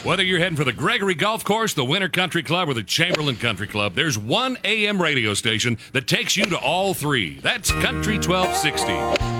Whether you're heading for the Gregory Golf Course, the Winter Country Club, or the Chamberlain Country Club, there's one AM radio station that takes you to all three. That's Country 1260.